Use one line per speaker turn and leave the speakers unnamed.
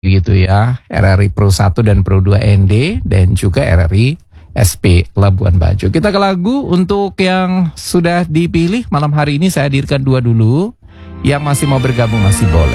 gitu ya, RRI Pro 1 dan Pro 2 ND dan juga RRI SP Labuan Bajo. Kita ke lagu untuk yang sudah dipilih malam hari ini, saya hadirkan dua dulu. Yang masih mau bergabung masih boleh.